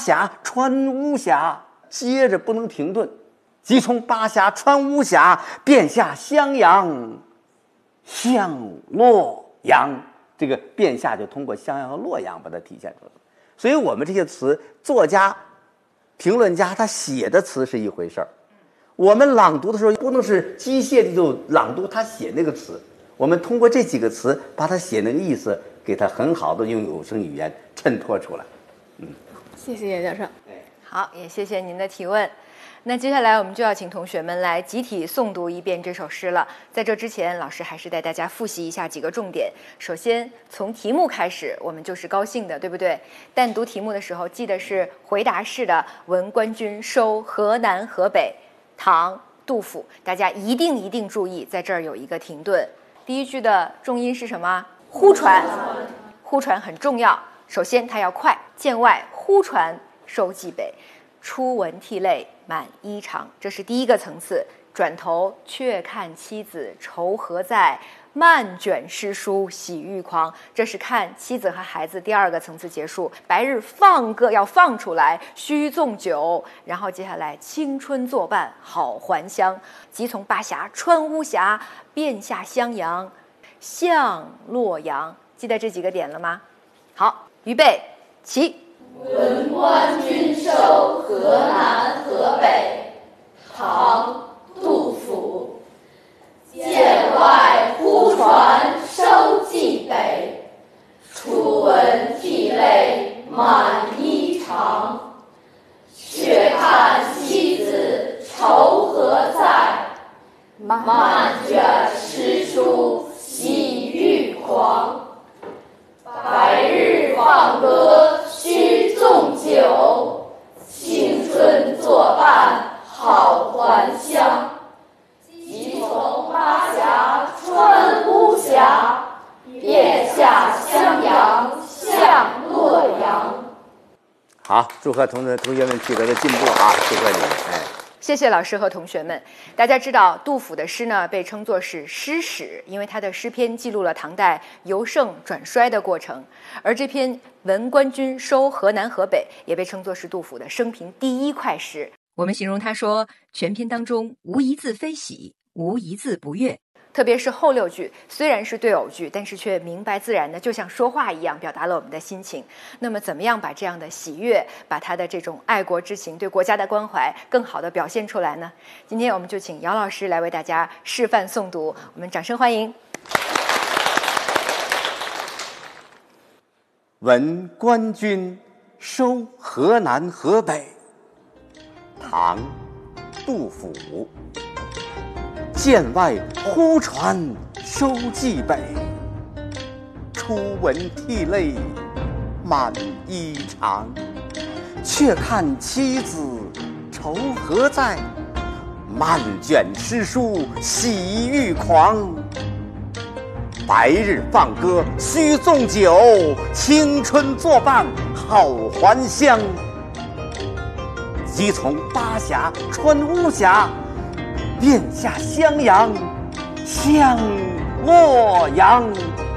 峡穿巫峡，接着不能停顿，即从巴峡穿巫峡，便下襄阳，向洛阳。这个便下就通过襄阳和洛阳把它体现出来了。所以我们这些词，作家、评论家他写的词是一回事儿，我们朗读的时候不能是机械的就朗读他写那个词，我们通过这几个词把他写那个意思给他很好的用有声语言衬托出来。 谢谢叶教授。 好，也谢谢您的提问。那接下来我们就要请同学们来集体诵读一遍这首诗了。在这之前，老师还是带大家复习一下几个重点。首先，从题目开始，我们就是高兴的，对不对？但读题目的时候，记得是回答式的“闻官军收河南河北”，唐杜甫。大家一定注意，在这儿有一个停顿。第一句的重音是什么？呼传，呼传很重要。首先，它要快。剑外呼传收蓟北，初闻涕泪满衣裳，这是第一个层次。转头却看妻子愁何在，漫卷诗书喜欲狂，这是看妻子和孩子第二个层次结束。白日放歌要放出来，须纵酒，然后接下来青春作伴好还乡，即从巴峡穿巫峡，便下襄阳，向洛阳。记得这几个点了吗？好，预备起。 闻官军收河南河北，唐杜甫。剑外呼传收蓟北，初闻涕泪满衣裳。却看妻子愁何在，漫卷诗书喜欲狂。白日放歌须纵酒，青春作伴好还乡。即从巴峡穿巫峡，便下襄阳向洛阳。 好，祝贺同学们取得的进步啊！祝贺你们！ 谢谢老师和同学们。大家知道，杜甫的诗呢被称作是诗史，因为他的诗篇记录了唐代由盛转衰的过程。而这篇《闻官军收河南河北》也被称作是杜甫的生平第一快诗。我们形容他说，全篇当中无一字非喜，无一字不悦。特别是后6句，虽然是对偶句，但是却明白自然的，就像说话一样，表达了我们的心情。那么，怎么样把这样的喜悦，把他的这种爱国之情、对国家的关怀，更好的表现出来呢？今天我们就请姚老师来为大家示范诵读，我们掌声欢迎。 闻官军收河南河北，唐杜甫。剑外呼传收蓟北，初闻涕泪满衣裳。却看妻子愁何在，漫卷诗书喜欲狂。白日放歌须纵酒，青春作伴好还乡。即从巴峡穿巫峡，便下襄阳向洛阳。